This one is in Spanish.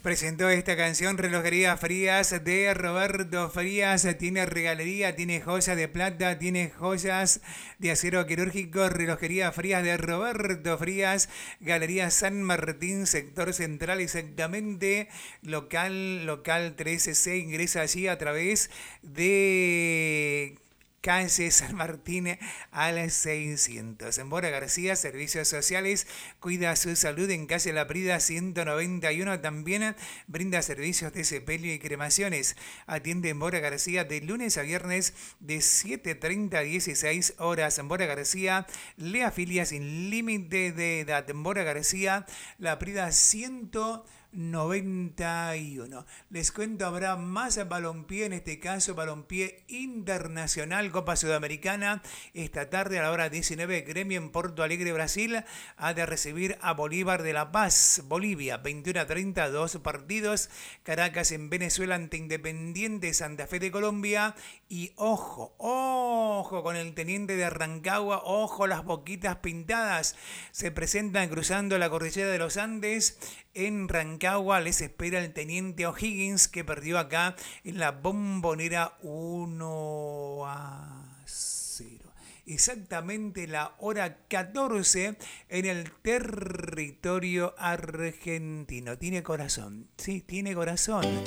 Presentó esta canción Relojería Frías de Roberto Frías. Tiene regalería, tiene joyas de plata, tiene joyas de acero quirúrgico. Relojería Frías de Roberto Frías. Galería San Martín, sector central, exactamente. Local 13C. Ingresa allí a través de calle San Martín al 600. En Bora García, Servicios Sociales, cuida su salud en calle La Prida 191. También brinda servicios de sepelio y cremaciones. Atiende en Bora García de lunes a viernes de 7:30 a 16 horas. En Bora García, le afilia sin límite de edad. En Bora García, La Prida 191. Les cuento, habrá más balompié, en este caso balompié internacional, Copa Sudamericana. Esta tarde a la hora 19, Gremio en Porto Alegre, Brasil, ha de recibir a Bolívar de La Paz, Bolivia, 21:30, dos partidos. Caracas en Venezuela ante Independiente Santa Fe de Colombia. Y ojo con el Teniente de Rancagua, ojo las boquitas pintadas. Se presentan cruzando la cordillera de los Andes. En Rancagua les espera el Teniente O'Higgins, que perdió acá en la Bombonera 1-0. Exactamente la hora 14 en el territorio argentino. Tiene corazón, sí, tiene corazón.